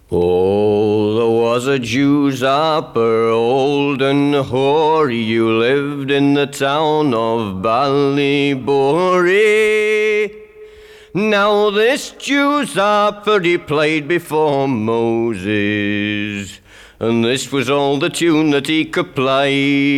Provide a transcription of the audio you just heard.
Oh, there was a Jew's harper, old and hoary, who lived in the town of Ballybori. Now this Jew's harper, he played before Moses, and this was all the tune that he could play.